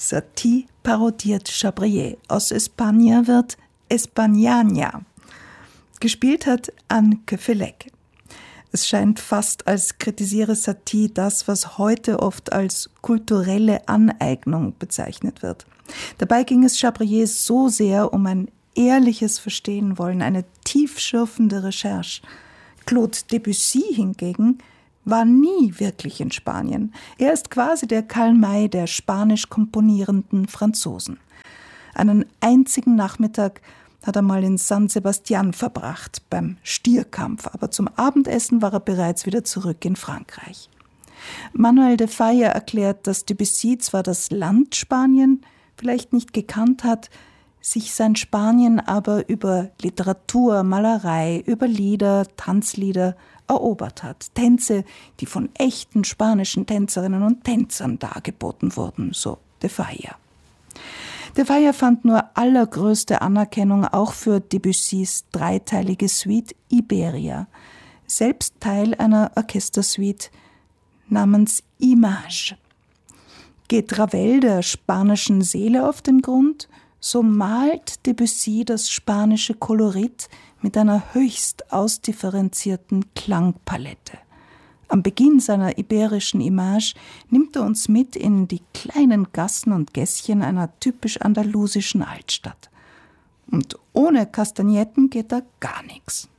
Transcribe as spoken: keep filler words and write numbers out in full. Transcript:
Satie parodiert Chabrier. Aus España wird Españaña. Gespielt hat Anke Felek. Es scheint fast, als kritisiere Satie das, was heute oft als kulturelle Aneignung bezeichnet wird. Dabei ging es Chabrier so sehr um ein ehrliches Verstehen wollen, eine tiefschürfende Recherche. Claude Debussy hingegen war nie wirklich in Spanien. Er ist quasi der Karl May der spanisch komponierenden Franzosen. Einen einzigen Nachmittag hat er mal in San Sebastian verbracht, beim Stierkampf, aber zum Abendessen war er bereits wieder zurück in Frankreich. Manuel de Falla erklärt, dass Debussy zwar das Land Spanien vielleicht nicht gekannt hat, sich sein Spanien aber über Literatur, Malerei, über Lieder, Tanzlieder erobert hat. Tänze, die von echten spanischen Tänzerinnen und Tänzern dargeboten wurden, so de Falla. De Falla fand nur allergrößte Anerkennung auch für Debussys dreiteilige Suite Iberia, selbst Teil einer Orchestersuite namens Image. Geht Ravel der spanischen Seele auf den Grund, so malt Debussy das spanische Kolorit mit einer höchst ausdifferenzierten Klangpalette. Am Beginn seiner iberischen Image nimmt er uns mit in die kleinen Gassen und Gässchen einer typisch andalusischen Altstadt. Und ohne Kastagnetten geht da gar nichts.